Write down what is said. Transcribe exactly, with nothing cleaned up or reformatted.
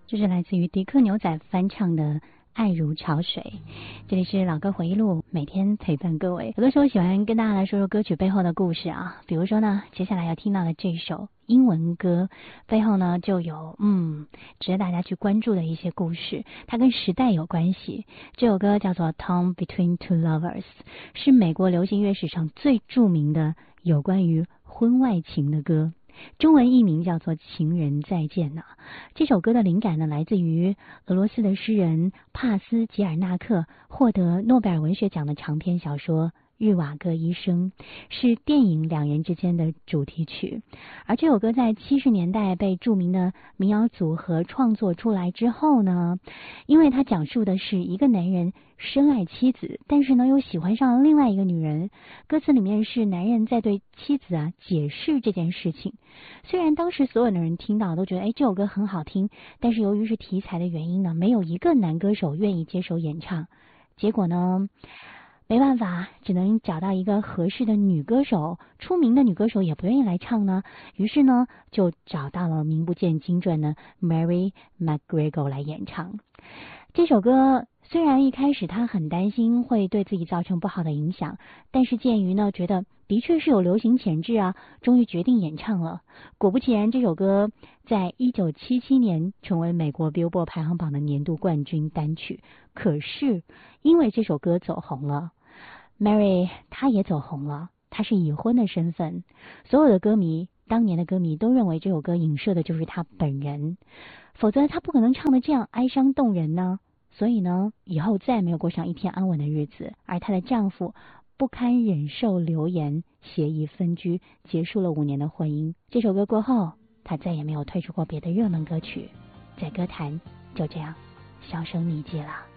这是来自于迪克牛仔翻唱的爱如潮水。这里是老歌回忆录，每天陪伴各位。有的时候喜欢跟大家来说说歌曲背后的故事啊，比如说呢，接下来要听到的这首英文歌背后呢就有嗯值得大家去关注的一些故事，它跟时代有关系。这首歌叫做 Torn Between Two Lovers， 是美国流行乐史上最著名的有关于婚外情的歌，中文译名叫做《情人再见》呢。这首歌的灵感呢，来自于俄罗斯的诗人帕斯捷尔纳克获得诺贝尔文学奖的长篇小说《日瓦戈医生》，是电影《两人之间》的主题曲。而这首歌在七十年代被著名的民谣组合创作出来之后呢，因为它讲述的是一个男人深爱妻子，但是呢又喜欢上了另外一个女人。歌词里面是男人在对妻子啊解释这件事情。虽然当时所有的人听到都觉得哎这首歌很好听，但是由于是题材的原因呢，没有一个男歌手愿意接手演唱。结果呢没办法，只能找到一个合适的女歌手，出名的女歌手也不愿意来唱呢，于是呢就找到了名不见经传的 Mary McGregor 来演唱。这首歌虽然一开始他很担心会对自己造成不好的影响，但是鉴于呢觉得的确是有流行潜质啊，终于决定演唱了。果不其然，这首歌在一九七七年成为美国 Billboard 排行榜的年度冠军单曲。可是因为这首歌走红了， Mary 她也走红了，她是已婚的身份，所有的歌迷当年的歌迷都认为这首歌影射的就是她本人，否则她不可能唱得这样哀伤动人呢。所以呢以后再也没有过上一天安稳的日子，而她的丈夫不堪忍受流言，协议分居，结束了五年的婚姻。这首歌过后，她再也没有推出过别的热门歌曲，在歌坛就这样销声匿迹了。